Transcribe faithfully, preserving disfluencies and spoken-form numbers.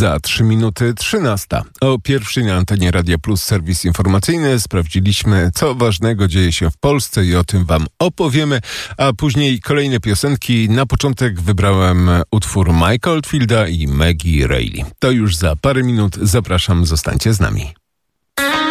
Za trzy minuty trzynasta. O pierwszej na antenie Radia Plus serwis informacyjny. Sprawdziliśmy, co ważnego dzieje się w Polsce i o tym wam opowiemy, a później kolejne piosenki. Na początek wybrałem utwór Mike'a Oldfielda i Maggie Reilly. To już za parę minut. Zapraszam, zostańcie z nami.